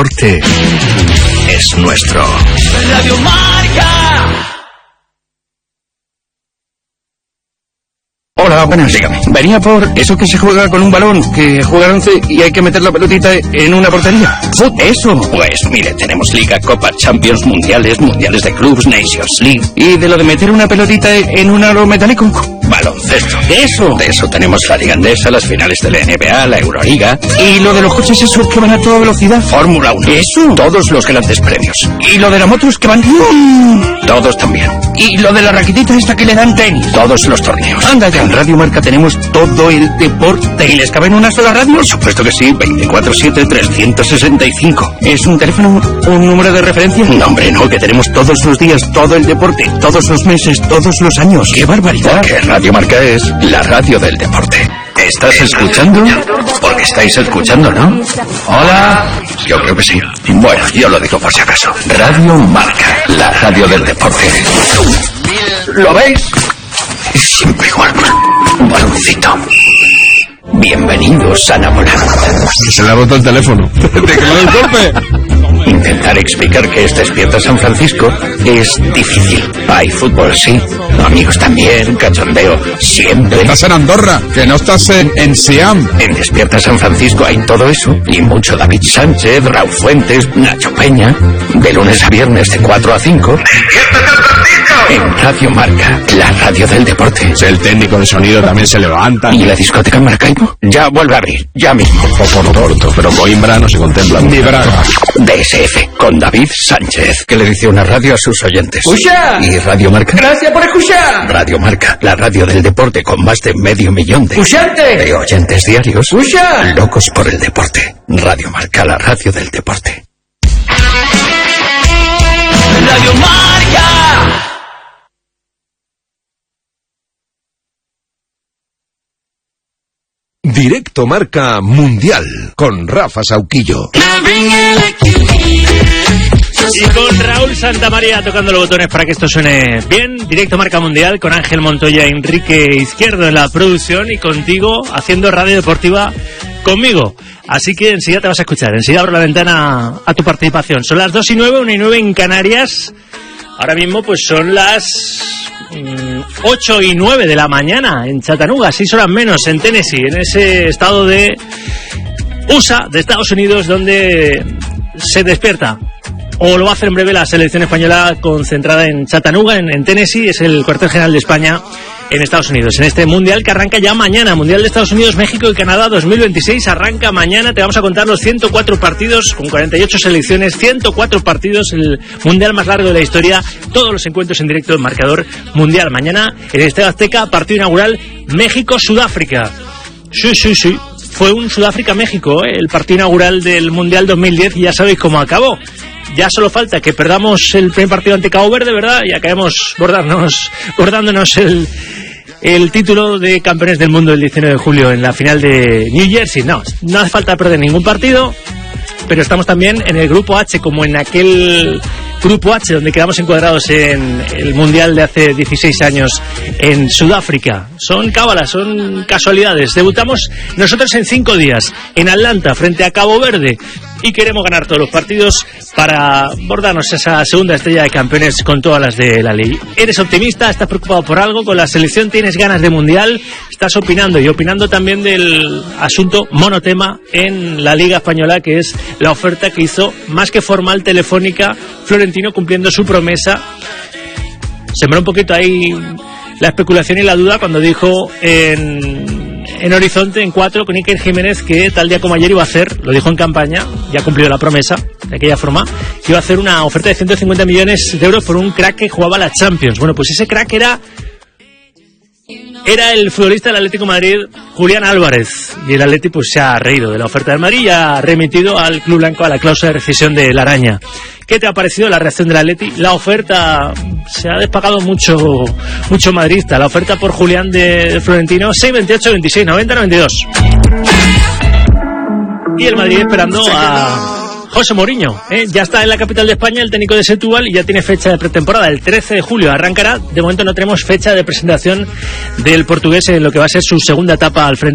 deporte es nuestro. Radio Marca. Hola, buenas. Dígame. Venía por eso que se juega con un balón, que juegan 11 y hay que meter la pelotita en una portería. ¡Eso! Pues mire, tenemos Liga, Copa, Champions, Mundiales de Clubs, Nations League. ¿Y de lo de meter una pelotita en un aro metálico? Baloncesto. ¡Eso! De eso tenemos la Liga Andesa, las finales de la NBA, la Euroliga. ¿Y lo de los coches esos que van a toda velocidad? Fórmula 1. ¡Eso! Todos los grandes premios. ¿Y lo de las motos que van...? Todos también. ¿Y lo de la raquetita esta que le dan tenis? Todos los torneos. Anda ya. En Radio Marca tenemos todo el deporte. ¿Y les cabe en una sola radio? Por supuesto que sí, 24/7, 365. ¿Es un teléfono, un número de referencia? No, hombre, no. Que tenemos todos los días, todo el deporte, todos los meses, todos los años. ¡Qué barbaridad! Porque Radio Marca es la radio del deporte. ¿Estás escuchando? Porque estáis escuchando, ¿no? Hola. Yo creo que sí. Bueno, yo lo digo por si acaso. Radio Marca, la radio del deporte. ¿Lo veis? Es siempre igual. Un baloncito. Bienvenidos a Napoleón. Se le ha roto el teléfono. ¿Te quedó el golpe? Intentar explicar que es Despierta San Francisco es difícil. Hay fútbol, sí. Amigos también, cachondeo, siempre. Estás en Andorra, que no estás en Siam. En Despierta San Francisco hay todo eso. Y mucho David Sánchez, Raúl Fuentes, Nacho Peña. De lunes a viernes de 4 a 5. ¡Despierta San Francisco! En Radio Marca, la radio del deporte. El técnico de sonido también se levanta. ¿Y la discoteca en Maracaibo? Ya vuelve a abrir, ya mismo. Por torto, pero Coimbra no se contempla. Ni Braga. DSF, con David Sánchez, que le dice una radio a sus oyentes. ¡Escucha! ¿Y Radio Marca? Gracias por escuchar. Radio Marca, la radio del deporte con más de 500.000 ¡Escuchante! oyentes diarios. ¡Escucha! Locos por el deporte. Radio Marca, la radio del deporte. Radio Marca. Directo Marca Mundial con Rafa Sauquillo. Y con Raúl Santamaría tocando los botones para que esto suene bien. Directo Marca Mundial con Ángel Montoya, Enrique Izquierdo en la producción y contigo haciendo radio deportiva conmigo. Así que enseguida te vas a escuchar, enseguida abro la ventana a tu participación. Son las 2:09, 1:09 en Canarias. Ahora mismo pues son las 8:09 de la mañana en Chattanooga, 6 horas menos en Tennessee, en ese estado de USA, de Estados Unidos, donde se despierta. O lo va a hacer en breve la selección española concentrada en Chattanooga, en Tennessee, es el cuartel general de España en Estados Unidos. En este mundial que arranca ya mañana, Mundial de Estados Unidos, México y Canadá 2026, arranca mañana. Te vamos a contar los 104 partidos con 48 selecciones, 104 partidos, el mundial más largo de la historia, todos los encuentros en directo en marcador mundial. Mañana en el Estadio Azteca, partido inaugural México-Sudáfrica. Sí. Fue un Sudáfrica-México, el partido inaugural del Mundial 2010 y ya sabéis cómo acabó. Ya solo falta que perdamos el primer partido ante Cabo Verde, ¿verdad? Y acabemos bordándonos el título de campeones del mundo el 19 de julio en la final de New Jersey. No hace falta perder ningún partido, pero estamos también en el grupo H, como en aquel grupo H donde quedamos encuadrados en el mundial de hace 16 años en Sudáfrica. Son cábalas, son casualidades. Debutamos nosotros en 5 días en Atlanta frente a Cabo Verde y queremos ganar todos los partidos para bordarnos esa segunda estrella de campeones con todas las de la ley. ¿Eres optimista? ¿Estás preocupado por algo? ¿Con la selección tienes ganas de mundial? ¿Estás opinando? Y opinando también del asunto monotema en la Liga Española, que es la oferta que hizo más que formal Telefónica, Florentino cumpliendo su promesa. Sembró un poquito ahí la especulación y la duda cuando dijo en Horizonte, en 4, con Iker Jiménez, que tal día como ayer iba a hacer, lo dijo en campaña, ya ha cumplido la promesa de aquella forma, que iba a hacer una oferta de 150 millones de euros por un crack que jugaba la Champions. Bueno, pues ese crack era el futbolista del Atlético de Madrid, Julián Álvarez, y el Atleti pues se ha reído de la oferta del Madrid y ha remitido al club blanco a la cláusula de rescisión de la araña. ¿Qué te ha parecido la reacción del Atleti? La oferta, se ha despagado mucho madridista, la oferta por Julián de Florentino, 6,28, 26, 90, 92. Y el Madrid esperando a José Mourinho, ya está en la capital de España el técnico de Setúbal y ya tiene fecha de pretemporada, el 13 de julio arrancará. De momento no tenemos fecha de presentación del portugués en lo que va a ser su segunda etapa al frente